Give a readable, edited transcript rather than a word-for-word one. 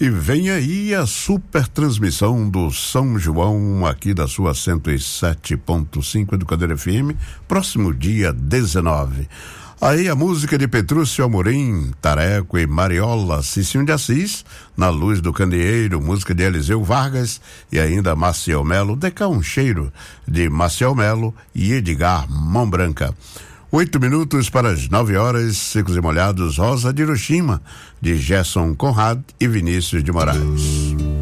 E vem aí a super transmissão do São João aqui da sua 107.5 Educadora FM, próximo dia 19. Aí a música de Petrúcio Amorim, Tareco e Mariola, Cicinho de Assis, Na Luz do Candeeiro, música de Eliseu Vargas e ainda Maciel Melo, Deca um Cheiro de Maciel Melo e Edgar Mão Branca. 8 minutos para as 9 horas, Secos e Molhados, Rosa de Hiroshima, de Gerson Conrad e Vinícius de Moraes.